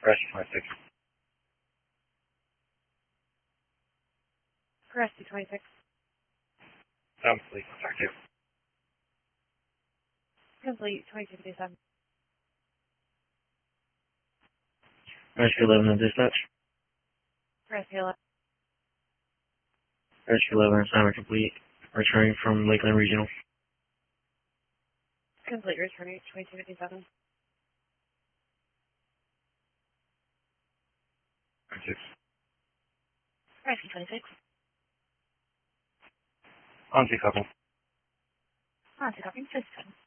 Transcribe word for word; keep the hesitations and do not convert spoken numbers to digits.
Rescue twenty-six. Rescue twenty-six. Um, please, contact you. Complete twenty-two fifty-seven. Rescue eleven in dispatch. Rescue eleven. Rescue eleven assignment complete. Returning from Lakeland Regional. Complete returning twenty-two fifty-seven. twenty-six. Rescue twenty-six. On to couple. On to copy system.